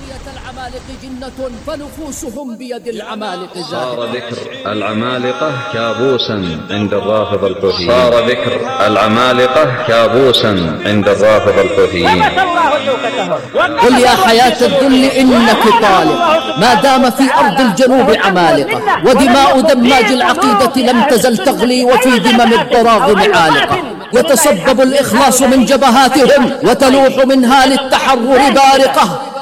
العمالقة جنة فنفوسهم بيد العمالقة صار زاهرة. ذكر العمالقة كابوسا عند الرافض الحوثيين. صار ذكر العمالقة كابوسا عند الرافض الحوثيين. قل يا حياة الذل إنك طالق ما دام في أرض الجنوب عمالقة، ودماء دماج العقيدة لم تزل تغلي وفي ذمم الضراغم عالقة. يتصبب الإخلاص من جبهاتهم وتلوح منها للتحرر بارقة.